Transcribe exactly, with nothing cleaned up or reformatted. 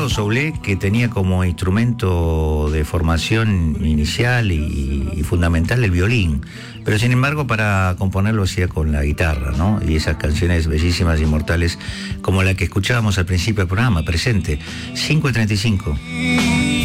Ricardo Soule, que tenía como instrumento de formación inicial y, y fundamental el violín, pero sin embargo para componerlo hacía con la guitarra, ¿no? Y esas canciones bellísimas, inmortales, como la que escuchábamos al principio del programa, Presente, cinco y treinta y cinco.